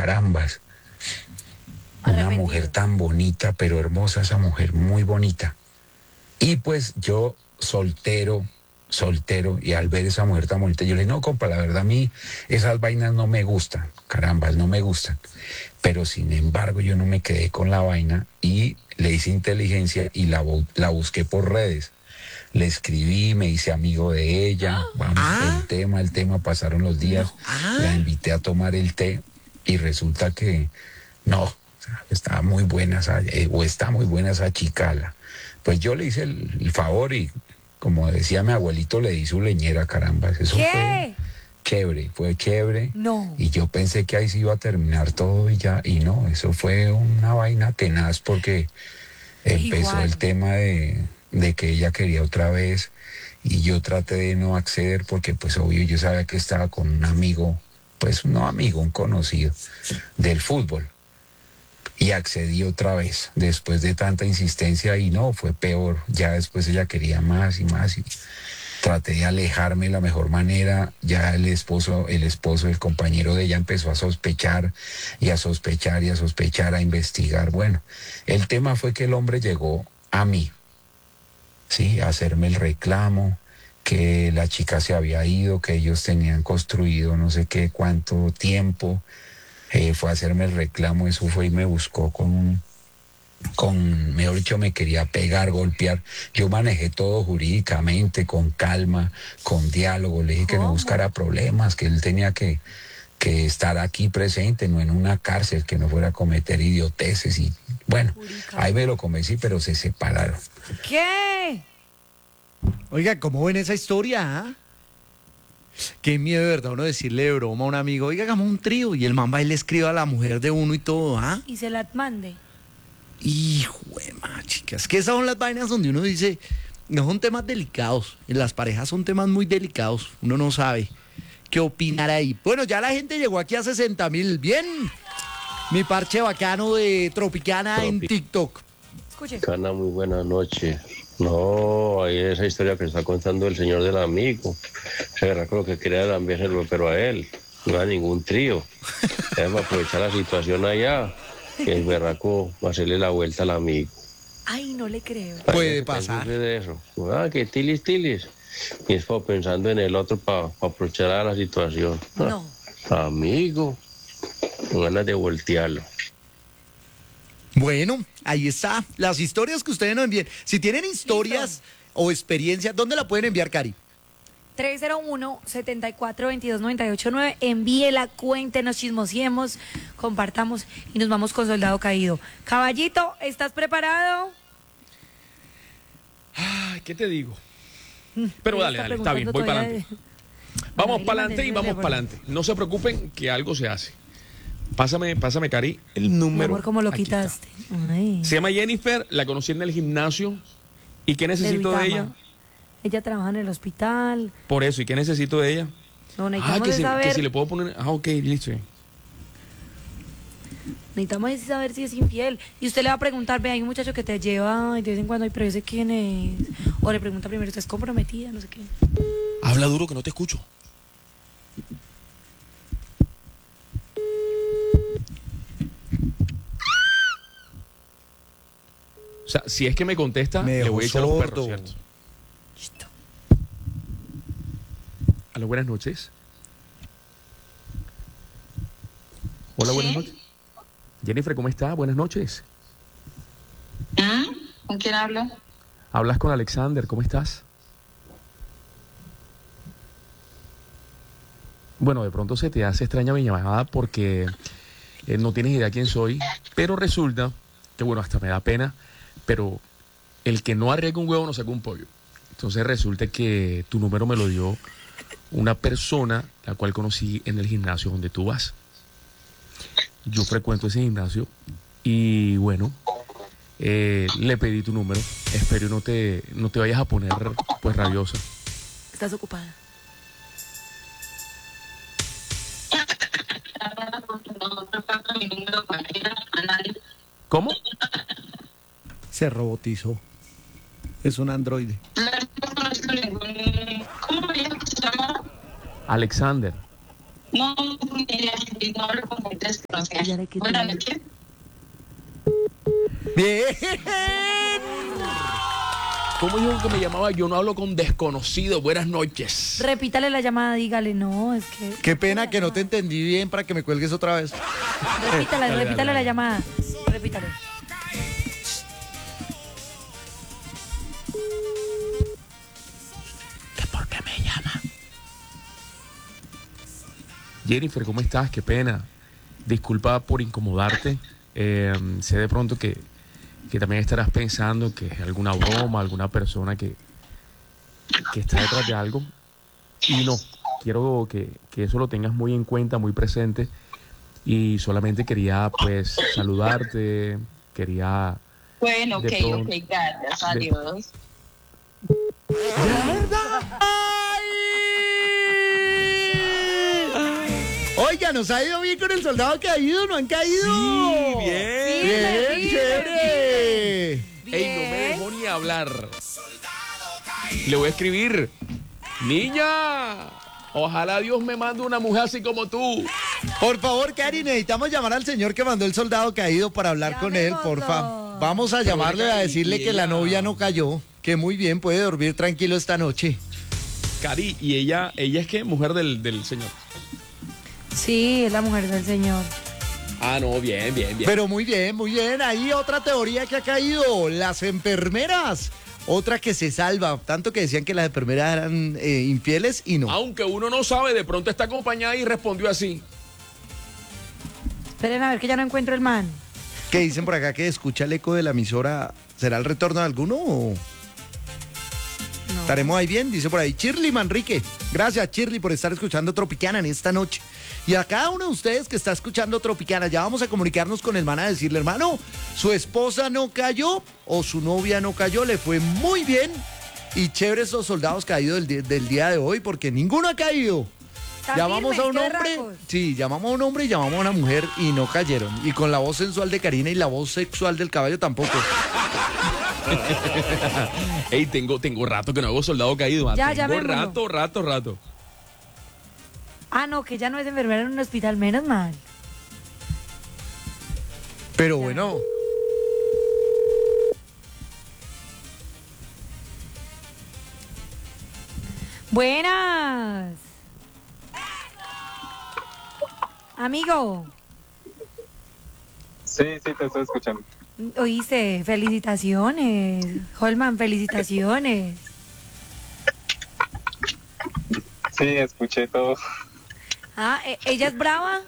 carambas. Una mujer tan bonita, pero hermosa, esa mujer, muy bonita. Y pues yo soltero, y al ver esa mujer tan bonita, yo le dije, no, compa, la verdad a mí esas vainas no me gustan, carambas, no me gustan. Pero sin embargo yo no me quedé con la vaina y le hice inteligencia y la busqué por redes. Le escribí, me hice amigo de ella, vamos, el tema, pasaron los días, la invité a tomar el té y resulta que no, o sea, estaba muy buena está muy buena esa chicala. Pues yo le hice el favor y, como decía mi abuelito, le di su leñera, caramba. Eso fue chévere. No. Y yo pensé que ahí se iba a terminar todo y ya, y no, eso fue una vaina tenaz porque empezó el tema de que ella quería otra vez y yo traté de no acceder porque pues obvio yo sabía que estaba con un amigo, pues no amigo, un conocido del fútbol. Y accedí otra vez, después de tanta insistencia, y no, fue peor. Ya después ella quería más y más, y traté de alejarme de la mejor manera. Ya el compañero de ella empezó a sospechar, y a sospechar, y a sospechar, a investigar. Bueno, el tema fue que el hombre llegó a mí, ¿sí? A hacerme el reclamo, que la chica se había ido, que ellos tenían construido no sé qué cuánto tiempo. Fue a hacerme el reclamo, eso fue y me buscó mejor dicho, me quería pegar, golpear. Yo manejé todo jurídicamente, con calma, con diálogo. Le dije que no buscara problemas, que él tenía que estar aquí presente, no en una cárcel, que no fuera a cometer idioteces. Y bueno, ahí me lo convencí, pero se separaron. ¿Qué? Oiga, ¿cómo ven esa historia? Qué miedo, de verdad, uno decirle de broma a un amigo, oiga, hagamos un trío, y el man va y le escribe a la mujer de uno y todo, Y se la mande. Hijo de ma, chicas, que esas son las vainas donde uno dice, no son temas delicados, en las parejas son temas muy delicados, uno no sabe qué opinar ahí. Bueno, ya la gente llegó aquí a 60,000, bien, mi parche bacano de Tropicana en TikTok. Escuche. Cana, muy buena noche. No, ahí esa historia que está contando el señor del amigo. Se verá con lo que quería cambiárselo, pero a él. No a ningún trío. Debe aprovechar la situación allá, que el berraco va a hacerle la vuelta al amigo. Ay, no le creo. Puede pasar. De eso. Que tilis. Y es pensando en el otro para aprovechar a la situación. No. Amigo, con ganas de voltearlo. Bueno, ahí está. Las historias que ustedes nos envíen. Si tienen historias o experiencias, ¿dónde la pueden enviar, Cari? 301-7422-989. Envíela, cuéntenos, chismosiemos, compartamos y nos vamos con Soldado Caído. Caballito, ¿estás preparado? Ay, ¿qué te digo? Pero dale, está bien, voy para adelante. Vamos para adelante y vamos para adelante. No se preocupen que algo se hace. Pásame, Cari, el número. Mi amor, ¿cómo lo quitaste? Se llama Jennifer, la conocí en el gimnasio. ¿Y qué necesito de ella? Ella trabaja en el hospital. Por eso, ¿y qué necesito de ella? No, necesitamos que si le puedo poner... ok, listo. Necesitamos saber si es infiel. Y usted le va a preguntar, ve, hay un muchacho que te lleva y de vez en cuando, pero yo sé quién es. O le pregunta primero, ¿estás comprometida? No sé qué. Habla duro que no te escucho. O sea, si es que me contesta, le voy a echar los perros, ¿cierto? Listo. Aló, buenas noches. Hola, buenas noches. Jennifer, ¿cómo está? Buenas noches. ¿Con quién hablo? Hablas con Alexander, ¿cómo estás? Bueno, de pronto se te hace extraña mi llamada porque no tienes idea quién soy, pero resulta que, bueno, hasta me da pena, pero el que no arriesga un huevo no saca un pollo. Entonces resulta que tu número me lo dio una persona la cual conocí en el gimnasio donde tú vas. Yo frecuento ese gimnasio y bueno, le pedí tu número. Espero no te vayas a poner pues rabiosa. ¿Estás ocupada? ¿Cómo? Se robotizó. Es un androide. ¿Cómo me dijo que se llama? Alexander. No, no hablo con gente desconocida. Buenas noches. Bien. ¿Cómo dijo que me llamaba? Yo no hablo con desconocidos. Buenas noches. Repítale la llamada, dígale, no, es que... Qué pena que no te entendí bien para que me cuelgues otra vez. Repítale la llamada. Repítale. ¿Por qué me llama? Jennifer, ¿cómo estás? Qué pena. Disculpa por incomodarte. Sé de pronto que también estarás pensando que es alguna broma, alguna persona que está detrás de algo. Y no, quiero que eso lo tengas muy en cuenta, muy presente. Y solamente quería, pues, saludarte. Quería... Bueno, ok, gracias, adiós. Oiga, nos ha ido bien con el soldado caído, ¿no han caído? Sí, bien. Bien, chévere. Ey, no me dejó ni hablar. Le voy a escribir. Niña, ojalá Dios me mande una mujer así como tú. Por favor, Cari, necesitamos llamar al señor que mandó el soldado caído para hablar con él, porfa. Vamos a llamarle a decirle que la novia no cayó, que muy bien puede dormir tranquilo esta noche. Cari, ¿y ella es qué? Mujer del señor. Sí, es la mujer del señor. Ah, no, bien. Pero muy bien, muy bien. Ahí otra teoría que ha caído, las enfermeras. Otra que se salva, tanto que decían que las enfermeras eran infieles y no. Aunque uno no sabe, de pronto está acompañada y respondió así. Esperen a ver que ya no encuentro el man. ¿Qué dicen por acá que escucha el eco de la emisora? ¿Será el retorno de alguno o...? No. ¿Estaremos ahí bien? Dice por ahí Shirley Manrique. Gracias, Shirley, por estar escuchando Tropicana en esta noche. Y a cada uno de ustedes que está escuchando Tropicana, ya vamos a comunicarnos con el man a decirle, hermano, su esposa no cayó o su novia no cayó, le fue muy bien. Y chévere esos soldados caídos del día de hoy, porque ninguno ha caído. Llamamos a un hombre, sí, llamamos a un hombre y llamamos a una mujer y no cayeron. Y con la voz sensual de Karina y la voz sexual del caballo tampoco. Ey, tengo rato que no hago soldado caído. Ya, tengo llamémoslo. rato. Ah, no, que ya no es enfermera en un hospital, menos mal. Pero bueno. Buenas. Amigo. Sí, te estoy escuchando. Oíste, felicitaciones. Holman, felicitaciones. Sí, escuché todo. Ah, ¿ella es brava?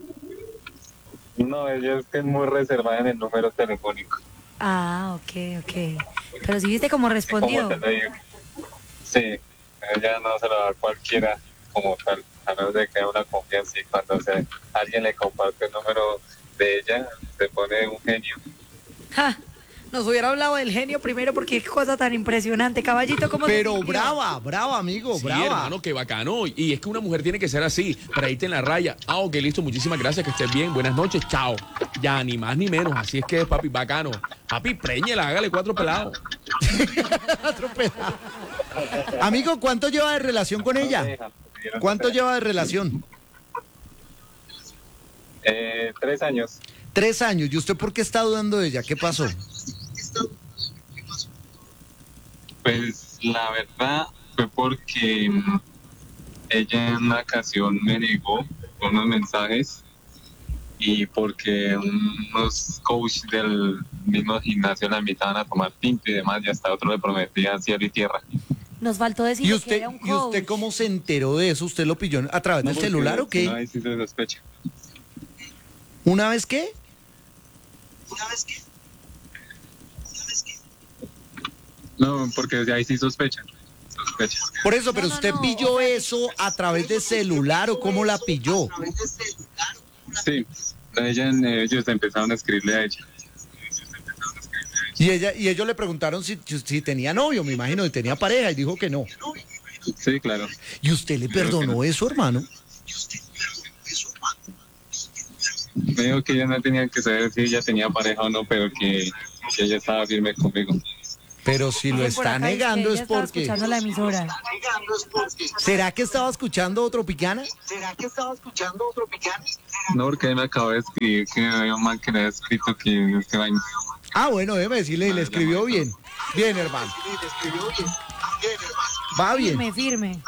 No, ella es que es muy reservada en el número telefónico. Ah, ok. Pero sí viste cómo respondió. Como te lo digo. Sí, ella no se lo da a cualquiera como tal, a menos de que haya una confianza y cuando alguien le comparte el número de ella, se pone un genio. Ja, nos hubiera hablado del genio primero porque qué cosa tan impresionante. Caballito, ¿cómo se Pero sintió? brava, amigo, Sí, brava. hermano, qué bacano. Y es que una mujer tiene que ser así, para irte en la raya. Ah, ok, listo, muchísimas gracias, que estés bien. Buenas noches, chao. Ya, ni más ni menos, así es que es, papi, bacano. Papi, préñela, hágale 4 pelados. Amigo, ¿cuánto lleva de relación con ella? ¿Cuánto lleva de relación? 3 años. 3 años. ¿Y usted por qué está dudando de ella? ¿Qué pasó? Pues la verdad fue porque ella en una ocasión me negó unos mensajes y porque unos coaches del mismo gimnasio la invitaban a tomar tinto y demás y hasta otro le prometían cielo y tierra. Nos faltó decir ¿Y que usted, era un ¿Y usted coach. cómo se enteró de eso? ¿Usted lo pilló a través del Porque celular o qué? Una vez sí se sospecha. ¿Una vez qué? No, porque desde ahí sí sospecha. Por eso, pero No, usted no, pilló o sea, eso a través de celular o cómo la pilló. Sí, ellos empezaron a escribirle a ella. Y ellos le preguntaron si tenía novio, me imagino, si tenía pareja, y dijo que no. Sí, claro. ¿Y usted le perdonó eso, hermano? Me dijo que ella no tenía que saber si ella tenía pareja o no, pero que ella estaba firme conmigo. Pero si lo Dicen por está acá, negando ella es estaba porque... escuchando la emisora. ¿Será que estaba escuchando Tropicana? No, porque él me acabó de escribir que me había mal que le había escrito que este vaina. Ah, bueno, déjeme decirle, le escribió bien. Bien, hermano. Va bien. Firme.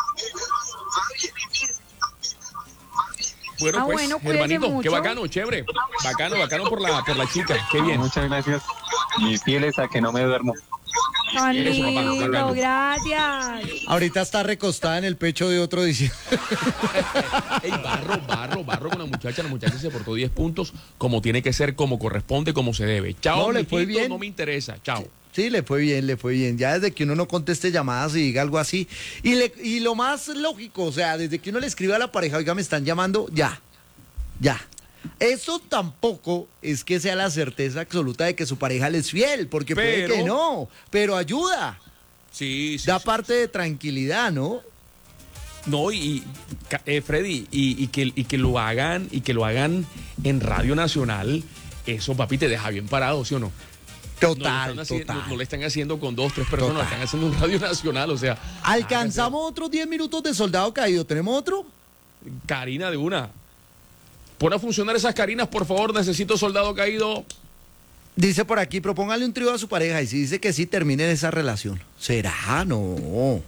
Bueno, Ah, pues, bueno, cuídese hermanito, qué mucho. bacano, chévere. Bacano por la chica, qué bien. Muchas gracias. Y fieles a que no me duermo. Tan Eso, papá, lindo, bacano. gracias. Ahorita está recostada en el pecho de otro diciendo... Ey, barro con la muchacha se portó 10 puntos, como tiene que ser, como corresponde, como se debe. Chao, No, le fue mijito, bien. no me interesa, chao. Sí, le fue bien. Ya desde que uno no conteste llamadas y diga algo así. Y lo más lógico, o sea, desde que uno le escribe a la pareja, oiga, me están llamando, ya. Eso tampoco es que sea la certeza absoluta de que su pareja le es fiel, porque puede Pero- que no, pero ayuda. Sí. Da parte de tranquilidad, ¿no? No, Freddy, y que lo hagan, en Radio Nacional, eso, papi, te deja bien parado, ¿sí o no? Total. No le están haciendo con 2, 3 personas, lo Total. están haciendo en Radio Nacional, o sea. Alcanzamos otros 10 minutos de Soldado Caído. ¿Tenemos otro? Karina de una. Pon a funcionar esas Karinas, por favor, necesito Soldado Caído. Dice por aquí, propóngale un trío a su pareja y si dice que sí, terminen esa relación. ¿Será? No.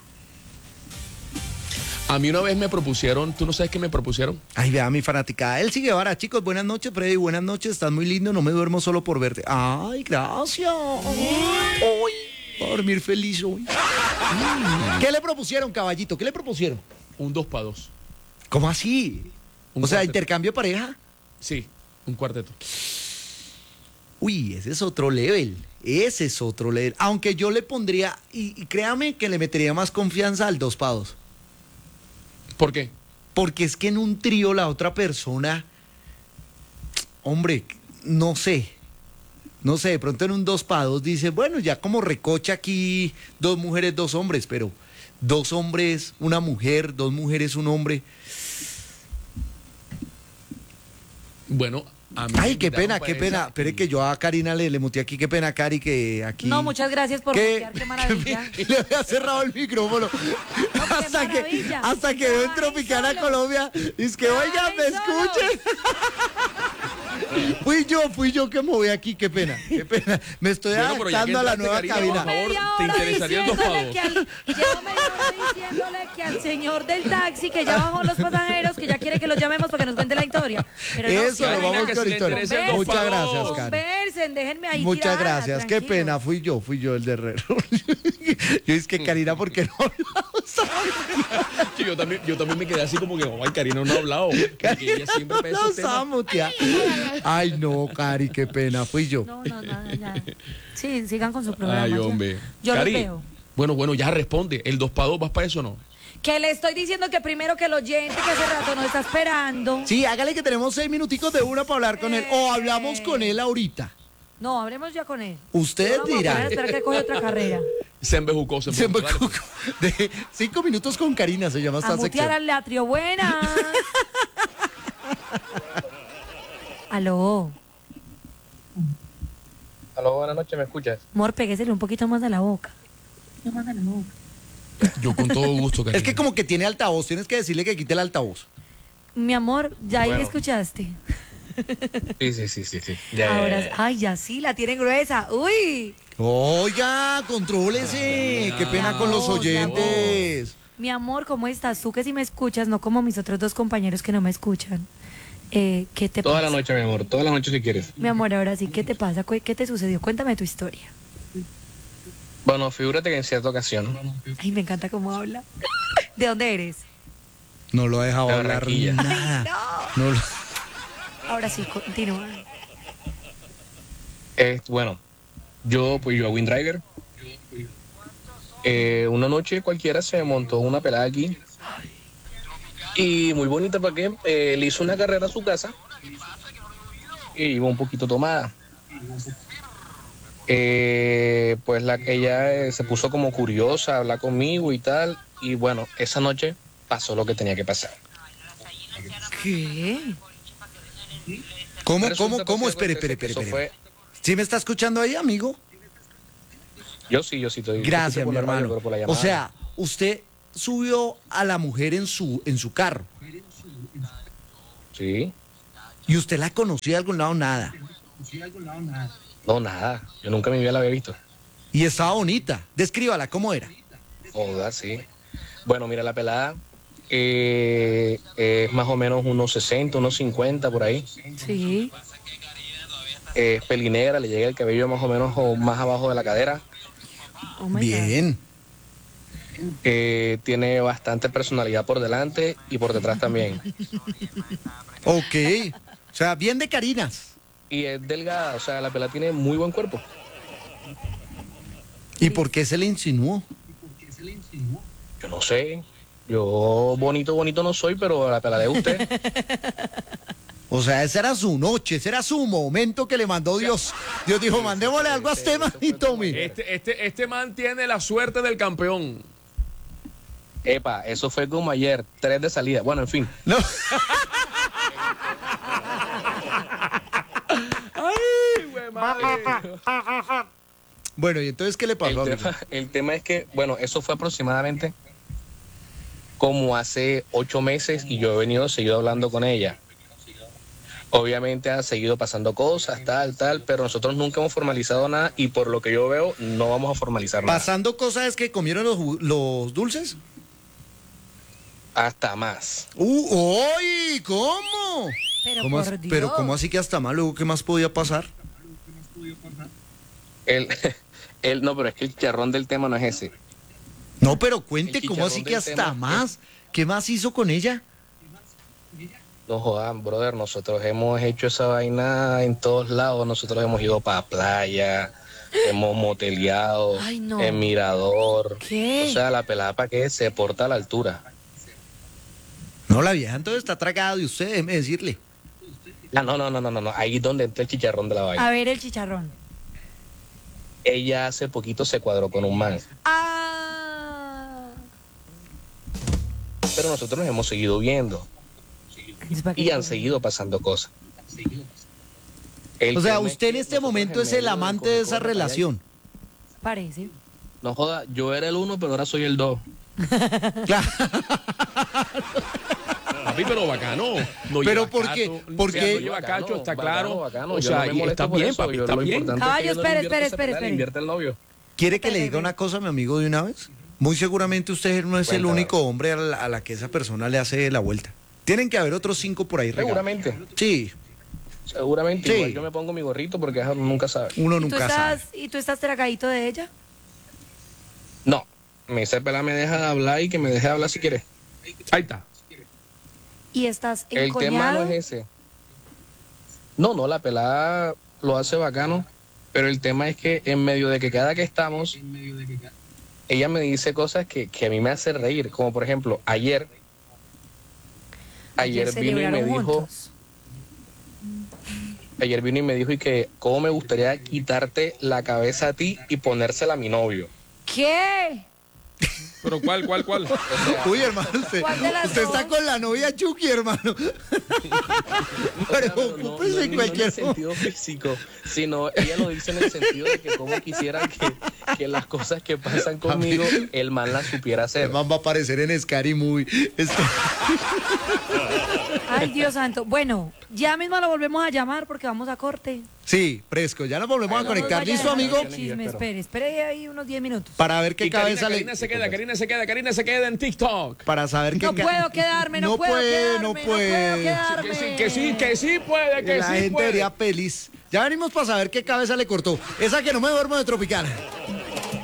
A mí una vez me propusieron, ¿tú no sabes qué me propusieron? Ay, vea mi fanaticada. Él sigue vara. Chicos, buenas noches, Freddy. Buenas noches. Estás muy lindo. No me duermo solo por verte. Ay, gracias. Hoy. Voy a dormir feliz hoy. ¿Qué le propusieron, caballito? ¿Qué le propusieron? Un 2 para 2. ¿Cómo así? Un O sea, cuarteto. intercambio de pareja. Sí, un cuarteto. Uy, ese es otro level. Ese es otro level. Aunque yo le pondría, y créame que le metería más confianza al 2 para 2. ¿Por qué? Porque es que en un trío la otra persona, hombre, no sé, de pronto en un 2 para 2 dice, bueno, ya como recocha aquí 2 mujeres, 2 hombres, pero 2 hombres, una mujer, 2 mujeres, un hombre. Bueno, a mí Ay, me qué invitaron pena, para qué pena. esa Espere y- que yo a Karina le muteé aquí, qué pena, Cari, que aquí... No, muchas gracias por mutear, qué maravilla. Le había cerrado el micrófono. hasta maravilla. hasta que veo en Ay, Tropicana solo. Colombia. Es que, oigan, me Ay, solo. escuchen. Fui yo que me voy aquí, qué pena. Me estoy Bueno, pero ya que adaptando a la entraste, nueva Karina, cabina. por favor, Media ¿te hora interesaría el 2 para 2? Llevo media hora diciéndole que al señor del taxi que ya bajó los pasajeros, que ya quiere que los llamemos para que nos cuente la historia. Pero no, Eso, Karina, lo vamos que con si le historia. interesa el 2 Muchas para 2. gracias, Cari. conversen, déjenme ahí Muchas tirada, gracias, qué tranquilos. pena, fui yo el de Herrero. Yo es que Karina, ¿por qué no hablamos? Sí, yo también me quedé así como que, ay, Karina no ha hablado. Porque ella siempre pega No esos temas. estamos, tía. Ay, no, Cari, qué pena, fui yo. No, nada. Sí, sigan con su programa. Ay, ya. hombre. Yo los Cari, veo. Bueno, ya responde. ¿El 2 para 2 vas para eso o no? Que le estoy diciendo que primero que el oyente que hace rato nos está esperando. Sí, hágale que tenemos 6 minuticos de una para hablar con él. O hablamos con él ahorita. No, hablemos ya con él. Ustedes Vamos a poner a dirán. esperar que coge otra carrera. Se embejucó, se Se me embejucó. Dale, pues. de 5 minutos con Karina se llama A esta mutear sección. al latrio, buenas. Aló. Aló, buenas noches, ¿me escuchas? Amor, péguesele un poquito más de la boca. Yo con todo gusto, Karina. Es que como que tiene altavoz, tienes que decirle que quite el altavoz. Mi amor, ya ahí Bueno. escuchaste. Sí. Ya. Ahora, ay, ya sí, la tienen gruesa. Uy. Oiga, contrólese. Qué pena con los oyentes. Mi amor, ¿cómo estás? Tú que si me escuchas, no como mis otros 2 compañeros que no me escuchan. ¿Qué te Toda pasa? la noche, mi amor, toda la noche si quieres. Mi amor, ahora sí, ¿qué te pasa? ¿Qué te sucedió? Cuéntame tu historia. Bueno, figúrate que en cierta ocasión, Ay, me encanta cómo habla. ¿De dónde eres? No lo ha dejado De hablar Barranquilla. nada. No. No lo- Ahora sí, continúa. bueno, yo hago InDriver. Una noche cualquiera se montó una pelada aquí. Y muy bonita, ¿para qué? Le hizo una carrera a su casa. Y iba un poquito tomada. Pues ella se puso como curiosa a hablar conmigo y tal. Y bueno, esa noche pasó lo que tenía que pasar. ¿Qué? ¿Cómo? Resulta, ¿Cómo? pues, Espere. que eso fue- ¿Sí me está escuchando ahí, amigo? Yo sí estoy. Gracias, mi hermano. Por la O llamada. sea, usted subió a la mujer en su carro Sí. y usted la conocía de algún lado, nada. No, nada. Yo nunca en mi vida la había visto. Y estaba bonita. Descríbala, ¿cómo era? Joder, sí. Bueno, mira, la pelada es más o menos unos 60, unos 50 por ahí. Sí. Es pelinegra, le llega el cabello más o menos o más abajo de la cadera. Oh my Bien. Tiene bastante personalidad por delante y por detrás también. Ok. O sea, bien de Carinas. Y es delgada, o sea, la pelada tiene muy buen cuerpo. ¿Y por qué se le insinuó? Yo no sé. Yo bonito no soy, pero la pelada de usted. O sea, esa era su noche, ese era su momento que le mandó Dios. Dios dijo, mandémosle algo a este man y tome. Este man tiene la suerte del campeón. Epa, eso fue como ayer, 3 de salida. Bueno, en fin. No. Ay, güey, madre. Bueno, ¿y entonces qué le pasó? El tema es que, bueno, eso fue aproximadamente como hace 8 meses y yo he seguido hablando con ella. Obviamente ha seguido pasando cosas, tal, pero nosotros nunca hemos formalizado nada y por lo que yo veo no vamos a formalizar nada. ¿Pasando cosas es que comieron los dulces? Hasta más. ¡Uy! ¿Cómo? Pero ¿Cómo por Dios. pero ¿cómo así que hasta más? Luego, ¿qué más podía pasar? No, pero es que el chicharrón del tema no es ese. No, pero cuente, El ¿cómo así chicharrón que del hasta tema más? ¿Qué más hizo con ella? No jodan, brother, nosotros hemos hecho esa vaina en todos lados. Nosotros hemos ido para playa, hemos moteleado, Ay, no. en mirador. ¿Qué? O sea, la pelada para que se porta a la altura. No, la vieja entonces está tragada de usted, déjeme decirle. Ah, no. Ahí es donde entra el chicharrón de la vaina. A ver el chicharrón. Ella hace poquito se cuadró con un man, Ah. pero nosotros nos hemos seguido viendo Es para que- y han seguido pasando cosas. O sea, usted en este momento es el amante de esa relación. Parece. No joda, yo era el 1, pero ahora soy el 2. Claro. Papi, pero bacano. No Pero lleva ¿por qué? cacho, ¿Por o sea, qué? no lleva cacho, está claro. Bacano. O Yo sea, no me y molesto está por bien, eso, papi, yo está lo bien. importante es que Caballo, yo no le espere, invierto esa espere. pelada, le invierte el novio. ¿Quiere que le diga una cosa a mi amigo de una vez? Muy seguramente usted no es el Cuéntame. único hombre a la que esa persona le hace la vuelta. Tienen que haber otros 5 por ahí regados. Seguramente, Sí, seguramente. Sí. Igual yo me pongo mi gorrito porque ajá, nunca sabe. uno ¿Y tú nunca sabe. estás tragadito de ella? No, esa pelada me deja de hablar y que me deje de hablar si quiere. Ahí está. ¿Y estás El tema encoñado? no es ese. No, la pelada lo hace bacano, pero el tema es que en medio de que cada que estamos, ella me dice cosas que a mí me hacen reír, como por ejemplo, ayer vino y me celebraron dijo, juntos. ayer vino y me dijo y que cómo me gustaría quitarte la cabeza a ti y ponérsela a mi novio. ¿Qué? Pero ¿cuál? Uy, hermano, ¿Cuál de las usted está dos? con la novia Chucky, hermano. Pero ocúpese en no cualquier en el sentido físico, sino ella lo dice en el sentido de que como quisiera que las cosas que pasan conmigo, el man las supiera El hacer. man va a aparecer en Scary Movie. Ay, Dios santo. Bueno, ya mismo lo volvemos a llamar porque vamos a corte. Sí, fresco. Ya nos volvemos a No nos conectar. vaya a ¿Listo, dejar amigo? el chisme, espere ahí unos 10 minutos. Para ver qué Y cabeza Karina le... se queda en TikTok. Para saber qué... No puedo quedarme, no puedo quedarme. Que sí puede, que La sí gente puede. vería feliz. Ya venimos para saber qué cabeza le cortó. Esa que no me duermo de Tropical.